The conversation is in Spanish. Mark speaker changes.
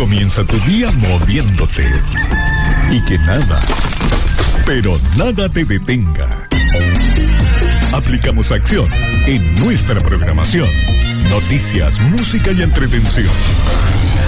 Speaker 1: Comienza tu día moviéndote. Y que nada, pero nada te detenga. Aplicamos acción en nuestra programación. Noticias, música y entretención.